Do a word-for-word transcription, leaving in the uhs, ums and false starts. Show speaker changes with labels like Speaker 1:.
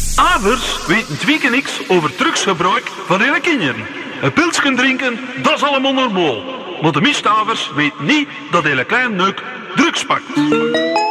Speaker 1: Avers weten twee niks over drugsgebruik van hun kinderen. Een pilsje drinken, dat is allemaal normaal. Maar de meeste avers weten niet dat hele klein neuk drugs pakt.